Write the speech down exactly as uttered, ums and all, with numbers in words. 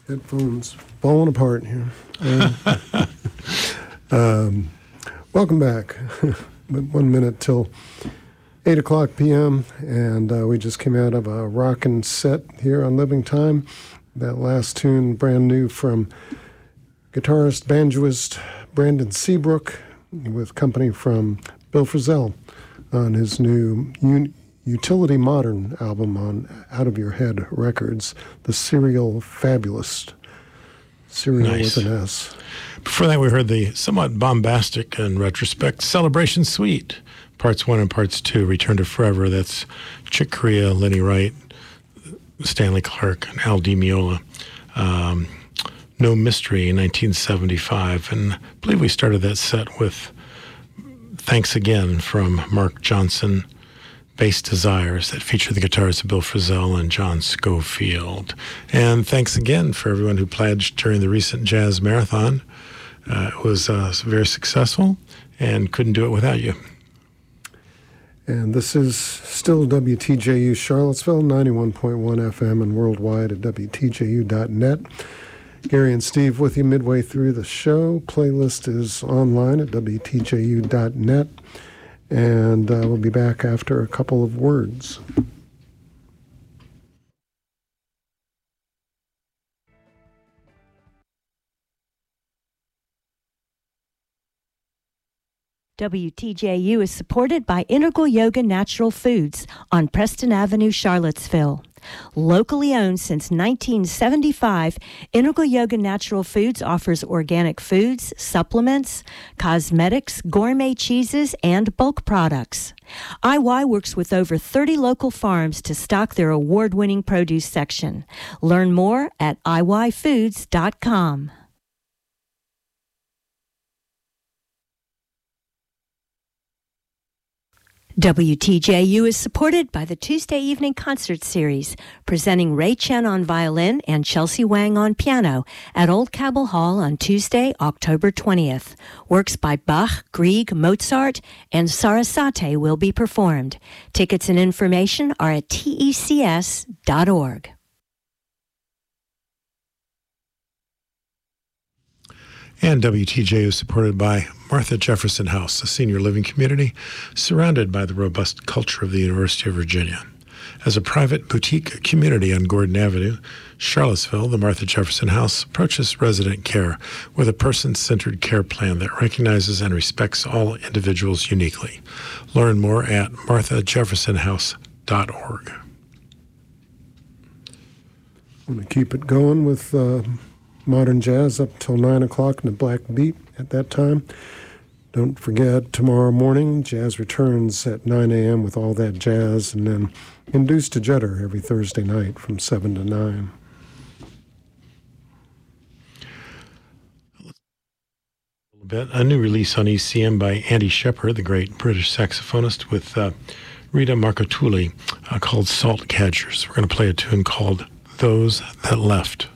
Headphones falling apart here. Um, um, welcome back. One minute till eight o'clock p.m. and uh, we just came out of a rockin' set here on Living Time. That last tune, brand new from guitarist, banjoist Brandon Seabrook, with company from Bill Frisell on his new un- Utility Modern album on Out of Your Head Records, The Serial Fabulist. Serial nice. With an S. Before that, we heard the somewhat bombastic, in retrospect, Celebration Suite, Parts one and Parts two, Return to Forever. That's Chick Corea, Lenny Wright, Stanley Clarke, and Al Di Meola. Um, No Mystery in nineteen seventy-five. And I believe we started that set with Thanks Again from Mark Johnson, Bass Desires, that featured the guitars of Bill Frisell and John Schofield. And thanks again for everyone who pledged during the recent Jazz Marathon. Uh, it was uh, very successful and couldn't do it without you. And this is still W T J U Charlottesville, ninety-one point one F M, and worldwide at W T J U dot net. Gary and Steve with you midway through the show. Playlist is online at W T J U dot net. And uh, we'll be back after a couple of words. W T J U is supported by Integral Yoga Natural Foods on Preston Avenue, Charlottesville. Locally owned since nineteen seventy-five, Integral Yoga Natural Foods offers organic foods, supplements, cosmetics, gourmet cheeses, and bulk products. I Y works with over thirty local farms to stock their award-winning produce section. Learn more at I Y foods dot com. W T J U is supported by the Tuesday Evening Concert Series, presenting Ray Chen on violin and Chelsea Wang on piano at Old Cabell Hall on Tuesday, October twentieth. Works by Bach, Grieg, Mozart, and Sarasate will be performed. Tickets and information are at T E C S dot org. And W T J is supported by Martha Jefferson House, a senior living community surrounded by the robust culture of the University of Virginia. As a private boutique community on Gordon Avenue, Charlottesville, the Martha Jefferson House approaches resident care with a person-centered care plan that recognizes and respects all individuals uniquely. Learn more at martha jefferson house dot org. I'm going to keep it going with uh, modern jazz up till nine o'clock in the Black Beat at that time. Don't forget, tomorrow morning, Jazz returns at nine a.m. with all that jazz, and then Induced to Judder every Thursday night from seven to nine. A bit. A new release on E C M by Andy Shepherd, the great British saxophonist, with uh, Rita Marcotuli, uh, called Salt Catchers. We're going to play a tune called Those That Left.